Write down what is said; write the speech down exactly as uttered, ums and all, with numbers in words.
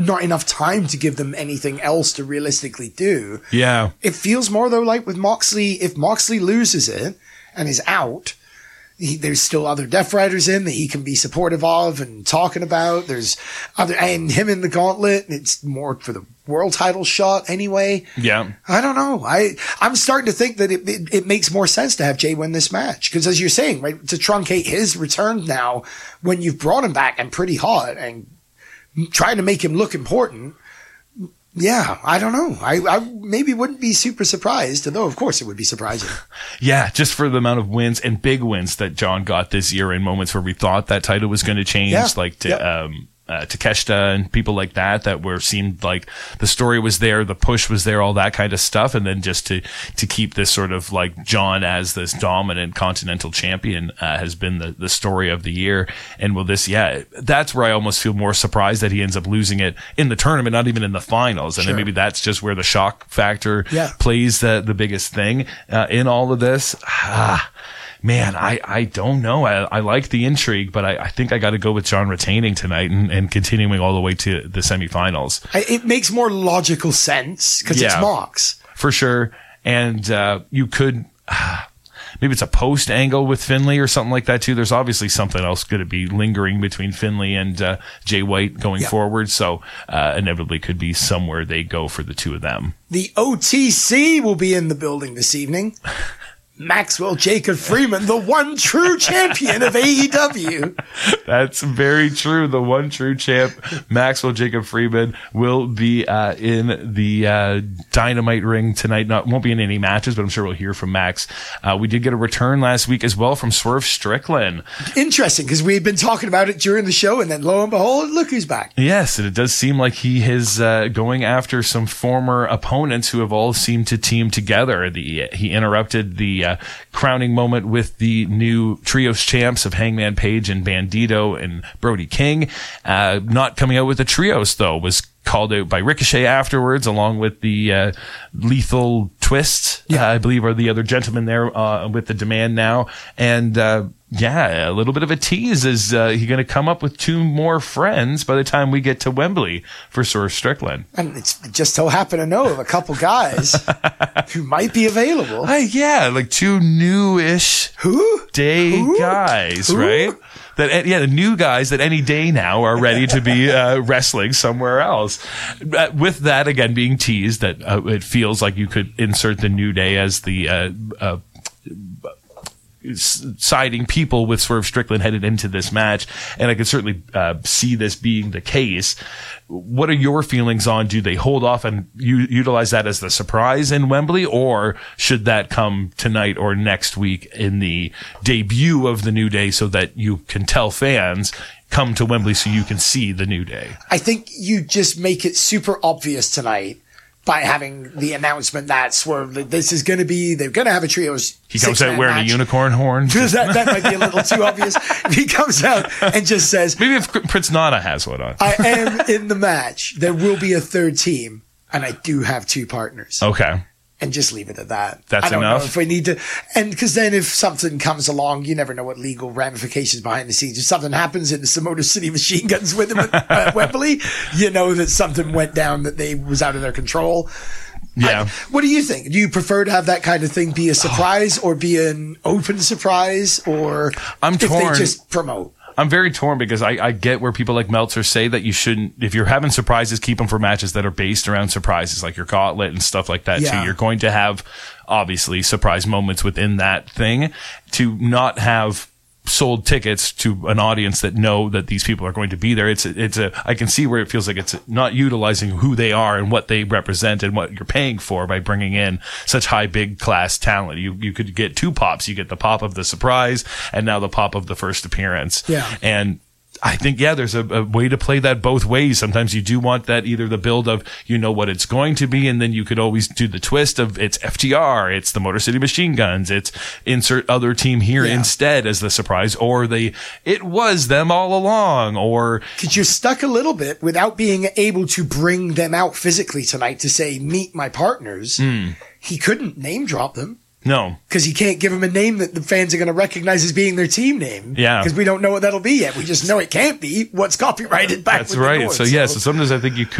not enough time to give them anything else to realistically do. Yeah. It feels more, though, like with Moxley, if Moxley loses it and is out, he, there's still other Death Riders in that he can be supportive of and talking about. There's other, and him in the gauntlet. It's more for the world title shot anyway. Yeah. I don't know. I, I'm starting to think that it, it, it makes more sense to have Jay win this match. Because as you're saying, right, to truncate his return now when you've brought him back and pretty hot and trying to make him look important. Yeah, I don't know. I, I maybe wouldn't be super surprised, though of course it would be surprising. Yeah, just for the amount of wins and big wins that John got this year in moments where we thought that title was going to change, yeah. like to, yep. um, uh, Takeshita and people like that, that were seemed like the story was there, the push was there, all that kind of stuff. And then just to, to keep this sort of like John as this dominant continental champion, uh, has been the, the story of the year. And will this, yeah, that's where I almost feel more surprised that he ends up losing it in the tournament, not even in the finals. And sure. then maybe that's just where the shock factor yeah. plays the, the biggest thing, uh, in all of this. Ah. Man, I, I don't know. I, I like the intrigue, but I, I think I got to go with John retaining tonight and, and continuing all the way to the semifinals. It makes more logical sense because yeah, it's Mox. For sure. And uh, you could, uh, maybe it's a post angle with Finlay or something like that too. There's obviously something else going to be lingering between Finlay and uh, Jay White going yeah. forward. So uh, inevitably could be somewhere they go for the two of them. The O T C will be in the building this evening. Maxwell Jacob Freeman, the one true champion of A E W. That's very true. The one true champ, Maxwell Jacob Freeman, will be uh, in the uh, Dynamite ring tonight. Not won't be in any matches, but I'm sure we'll hear from Max. Uh, we did get a return last week as well from Swerve Strickland. Interesting, because we had been talking about it during the show, and then lo and behold, look who's back. Yes, and it does seem like he is uh, going after some former opponents who have all seemed to team together. The he interrupted the uh, crowning moment with the new trios champs of Hangman Page and Bandito and Brody King. Uh, not coming out with the trios, though, was called out by Ricochet afterwards, along with the uh, Lethal Twist, yeah. uh, I believe, are the other gentlemen there uh, with the Demand now. And uh, yeah, a little bit of a tease. Is uh, he going to come up with two more friends by the time we get to Wembley for Swerve Strickland? And it's just so happen to know of a couple guys who might be available. Uh, yeah, like two new-ish Who? day Who? guys, Who? right? That, yeah, the new guys that any day now are ready to be uh, wrestling somewhere else. Uh, with that, again, being teased, that uh, it feels like you could insert the New Day as the uh, uh, siding people with Swerve Strickland headed into this match, and I could certainly uh, see this being the case. What are your feelings on, do they hold off and u- utilize that as the surprise in Wembley, or should that come tonight or next week in the debut of the New Day so that you can tell fans, come to Wembley so you can see the New Day? I think you just make it super obvious tonight by having the announcement that Swerve, that this is going to be, they're going to have a trios. He comes out wearing match. a unicorn horn. that, that might be a little too obvious. If he comes out and just says, maybe if Prince Nana has one on. I am in the match. There will be a third team, and I do have two partners. Okay. And just leave it at that. That's I don't enough. know if we need to, and because then if something comes along, you never know what legal ramifications behind the scenes. If something happens in the Motor City Machine Guns with him at uh, Wembley, you know that something went down that they was out of their control. Yeah. I, what do you think? Do you prefer to have that kind of thing be a surprise or be an open surprise, or I'm if torn. they just promote? I'm very torn because I, I get where people like Meltzer say that you shouldn't, if you're having surprises, keep them for matches that are based around surprises, like your gauntlet and stuff like that yeah. too. You're going to have, obviously, surprise moments within that thing. To not have sold tickets to an audience that know that these people are going to be there, it's a, it's a, I can see where it feels like it's not utilizing who they are and what they represent and what you're paying for by bringing in such high big class talent. You you could get two pops. You get the pop of the surprise and now the pop of the first appearance. Yeah. And I think, yeah, there's a, a way to play that both ways. Sometimes you do want that, either the build of, you know what it's going to be, and then you could always do the twist of it's F T R, it's the Motor City Machine Guns, it's insert other team here yeah. instead as the surprise, or they, it was them all along, or... Because you're stuck a little bit without being able to bring them out physically tonight to say, meet my partners. Mm. He couldn't name drop them. No. Because you can't give them a name that the fans are going to recognize as being their team name. Yeah. Because we don't know what that'll be yet. We just know it can't be what's copyrighted back That's with the right. North, So, yeah, so sometimes I think you could